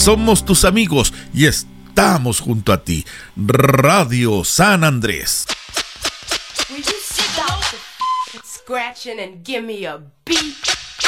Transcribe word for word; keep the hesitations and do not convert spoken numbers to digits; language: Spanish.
somos tus amigos y estamos junto a ti. Radio San Andrés. Will you stop the scratching and give me a beat?